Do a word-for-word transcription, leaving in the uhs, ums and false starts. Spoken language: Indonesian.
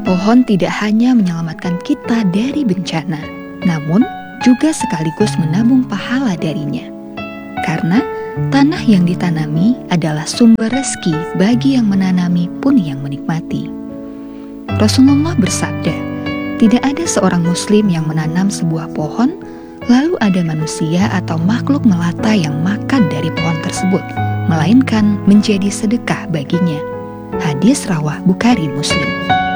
Pohon tidak hanya menyelamatkan kita dari bencana, namun juga sekaligus menabung pahala darinya. Karena tanah yang ditanami adalah sumber rezeki bagi yang menanami pun yang menikmati. Rasulullah bersabda, tidak ada seorang muslim yang menanam sebuah pohon, lalu ada manusia atau makhluk melata yang makan dari pohon tersebut, melainkan menjadi sedekah baginya. Hadis rawah Bukhari Muslim.